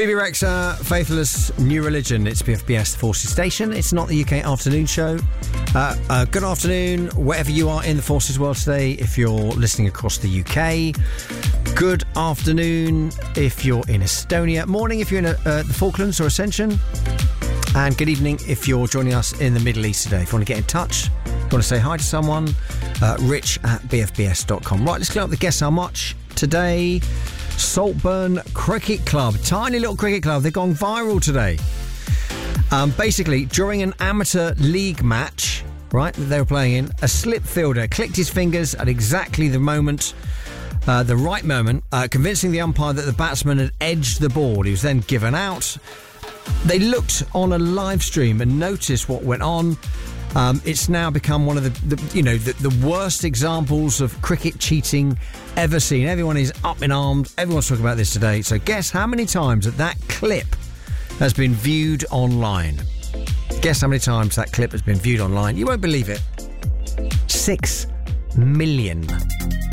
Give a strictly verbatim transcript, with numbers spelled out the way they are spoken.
B B Rexha, Faithless New Religion. It's B F B S, the Forces Station. It's not the U K afternoon show. Uh, uh, good afternoon, wherever you are in the Forces world today, if you're listening across the U K. Good afternoon if you're in Estonia. Morning if you're in uh, the Falklands or Ascension. And good evening if you're joining us in the Middle East today. If you want to get in touch, if you want to say hi to someone, uh, rich at b f b s dot com. Right, let's clear up the Guess How Much today. Saltburn Cricket Club, tiny little cricket club. They've gone viral today. Um, basically, during an amateur league match, right, that they were playing in, a slip fielder clicked his fingers at exactly the moment, uh, the right moment, uh, convincing the umpire that the batsman had edged the ball. He was then given out. They looked on a live stream and noticed what went on. Um, it's now become one of the, the you know, the, the worst examples of cricket cheating ever seen. Everyone is up in arms. Everyone's talking about this today. So guess how many times that that clip has been viewed online? Guess how many times that clip has been viewed online? You won't believe it. Six million.